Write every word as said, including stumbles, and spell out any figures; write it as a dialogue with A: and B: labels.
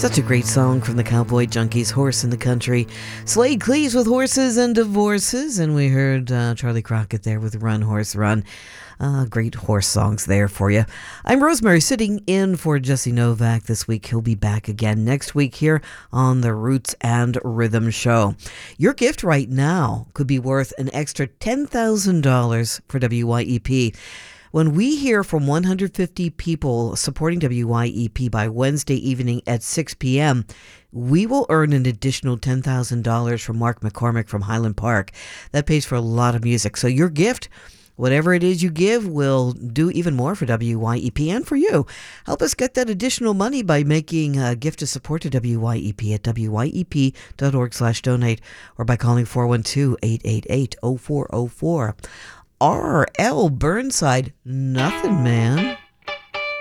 A: Such a great song from the Cowboy Junkies, Horse in the Country. Slade Cleaves with Horses and Divorces, and we heard uh, Charlie Crockett there with Run, Horse, Run. Uh, great horse songs there for you. I'm Rosemary, sitting in for Jesse Novak this week. He'll be back again next week here on the Roots and Rhythm Show. Your gift right now could be worth an extra ten thousand dollars for W Y E P. When we hear from one hundred fifty people supporting W Y E P by Wednesday evening at six p.m., we will earn an additional ten thousand dollars from Mark McCormick from Highland Park. That pays for a lot of music. So your gift, whatever it is you give, will do even more for W Y E P and for you. Help us get that additional money by making a gift to support to W Y E P at W Y E P dot org slash donate or by calling four one two, eight eight eight, oh four oh four. R L Burnside, nothing, man.